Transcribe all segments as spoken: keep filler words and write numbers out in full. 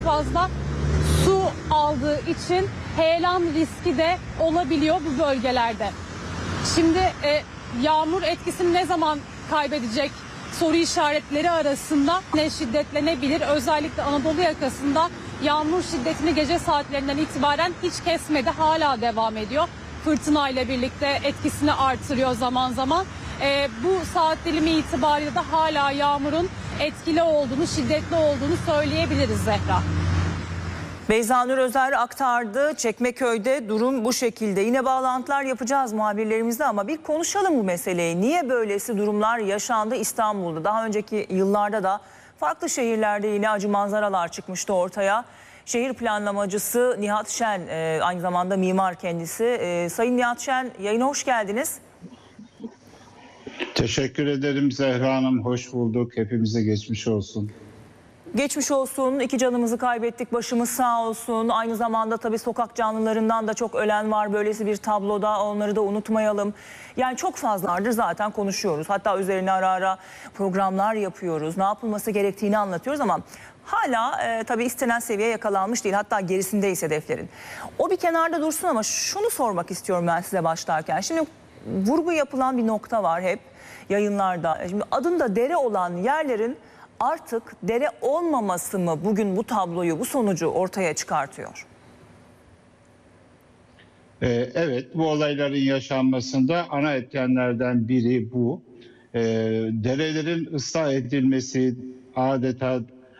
fazla su aldığı için heyelan riski de olabiliyor bu bölgelerde. Şimdi e, yağmur etkisini ne zaman kaybedecek soru işaretleri arasında ne şiddetlenebilir. Özellikle Anadolu yakasında yağmur şiddetini gece saatlerinden itibaren hiç kesmedi, hala devam ediyor. Fırtına ile birlikte etkisini artırıyor zaman zaman. E, bu saat dilimi itibariyle de hala yağmurun etkili olduğunu, şiddetli olduğunu söyleyebiliriz Zehra. Beyza Nur Özer aktardı. Çekmeköy'de durum bu şekilde. Yine bağlantılar yapacağız muhabirlerimizle ama bir konuşalım bu meseleyi. Niye böylesi durumlar yaşandı İstanbul'da? Daha önceki yıllarda da farklı şehirlerde yine acı manzaralar çıkmıştı ortaya. Şehir planlamacısı Nihat Şen, aynı zamanda mimar kendisi. Sayın Nihat Şen, yayına hoş geldiniz. Teşekkür ederim Zehra Hanım. Hoş bulduk. Hepimize geçmiş olsun. Geçmiş olsun. İki canımızı kaybettik. Başımız sağ olsun. Aynı zamanda tabii sokak canlılarından da çok ölen var. Böylesi bir tabloda, onları da unutmayalım. Yani çok fazlalardır zaten konuşuyoruz. Hatta üzerine ara ara programlar yapıyoruz. Ne yapılması gerektiğini anlatıyoruz ama hala e, tabii istenen seviye yakalanmış değil. Hatta gerisindeyiz hedeflerin. O bir kenarda dursun ama şunu sormak istiyorum ben size başlarken. Şimdi vurgu yapılan bir nokta var hep yayınlarda. Şimdi adında dere olan yerlerin artık dere olmaması mı bugün bu tabloyu, bu sonucu ortaya çıkartıyor? Ee, evet, bu olayların yaşanmasında ana etkenlerden biri bu. Ee, derelerin ıslah edilmesi, adeta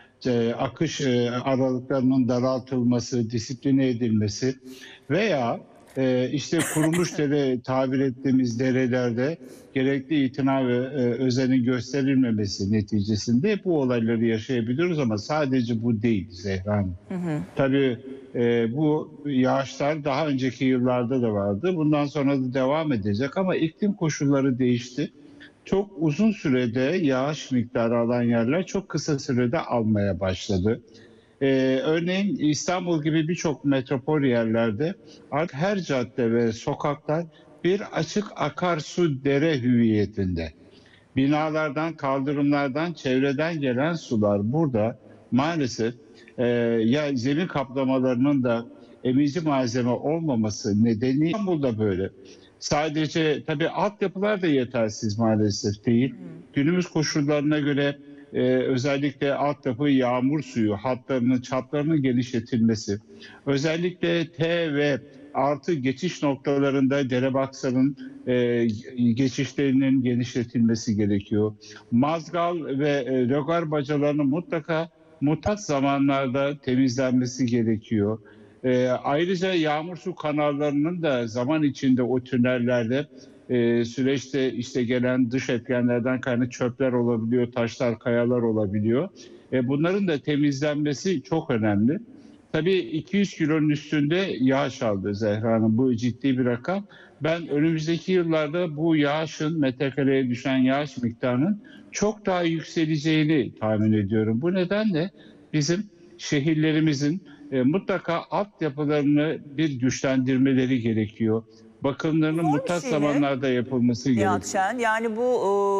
e, akış e, aralıklarının daraltılması, disipline edilmesi veya e, işte kurumuş dere tabir ettiğimiz derelerde gerekli itina ve e, özenin gösterilmemesi neticesinde bu olayları yaşayabiliyoruz ama sadece bu değil Zehra Hanım. Hı hı. Tabii e, bu yağışlar daha önceki yıllarda da vardı. Bundan sonra da devam edecek ama iklim koşulları değişti. Çok uzun sürede yağış miktarı alan yerler çok kısa sürede almaya başladı. Ee, örneğin İstanbul gibi birçok metropol yerlerde artık her cadde ve sokaklar bir açık akarsu dere hüviyetinde. Binalardan, kaldırımlardan, çevreden gelen sular burada maalesef e, ya zemin kaplamalarının da emici malzeme olmaması nedeniyle İstanbul'da böyle. Sadece tabii altyapılar da yetersiz maalesef değil. Günümüz koşullarına göre e, özellikle altyapı yağmur suyu hatlarının, çaplarının genişletilmesi, özellikle T ve artı geçiş noktalarında derebaksların e, geçişlerinin genişletilmesi gerekiyor. Mazgal ve e, logar bacalarının mutlaka mutlak zamanlarda temizlenmesi gerekiyor. E, ayrıca yağmur su kanallarının da zaman içinde o tünellerde e, süreçte işte gelen dış etkenlerden kaynaklı çöpler olabiliyor, taşlar, kayalar olabiliyor. E, bunların da temizlenmesi çok önemli. Tabii iki yüz kilonun üstünde yağış aldı Zehra Hanım. Bu ciddi bir rakam. Ben önümüzdeki yıllarda bu yağışın, metrekareye düşen yağış miktarının çok daha yükseleceğini tahmin ediyorum. Bu nedenle bizim şehirlerimizin e, mutlaka altyapılarını bir güçlendirmeleri gerekiyor. Bakımlarının mutlak zamanlarda yapılması gerekiyor. Şen, yani bu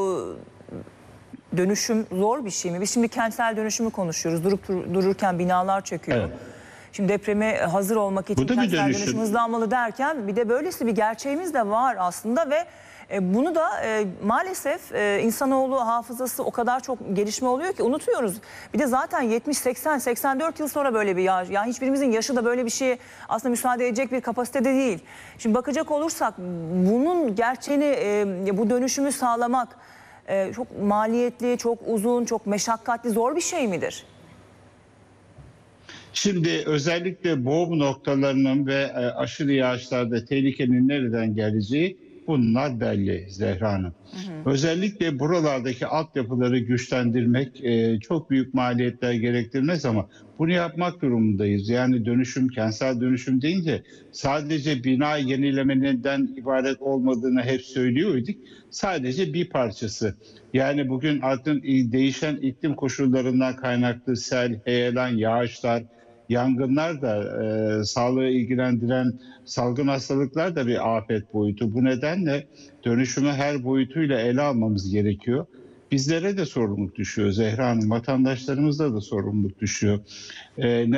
e, dönüşüm zor bir şey mi? Biz şimdi kentsel dönüşümü konuşuyoruz. Durup dur, dururken binalar çöküyor. Evet. Şimdi depreme hazır olmak için kentsel dönüşüm. dönüşüm hızlanmalı derken bir de böylesi bir gerçeğimiz de var aslında ve e, bunu da e, maalesef e, insanoğlu hafızası o kadar çok gelişme oluyor ki unutuyoruz. Bir de zaten yetmiş, seksen, seksen dört yıl sonra böyle bir yağış. Yani hiçbirimizin yaşı da böyle bir şeye aslında müsaade edecek bir kapasitede değil. Şimdi bakacak olursak bunun gerçeğini, e, bu dönüşümü sağlamak e, çok maliyetli, çok uzun, çok meşakkatli, zor bir şey midir? Şimdi özellikle boğum noktalarının ve aşırı yağışlarda tehlikenin nereden geleceği bunlar belli Zehra Hanım. Hı hı. Özellikle buralardaki altyapıları güçlendirmek e, çok büyük maliyetler gerektirmez ama bunu yapmak durumundayız. Yani dönüşüm, kentsel dönüşüm deyince sadece bina yenilemeden ibaret olmadığını hep söylüyorduk. Sadece bir parçası. Yani bugün artık değişen iklim koşullarından kaynaklı sel, heyelan, yağışlar, yangınlar da e, sağlığı ilgilendiren salgın hastalıklar da bir afet boyutu. Bu nedenle dönüşümü her boyutuyla ele almamız gerekiyor. Bizlere de sorumluluk düşüyor Zehra Hanım, vatandaşlarımıza da sorumluluk düşüyor. E,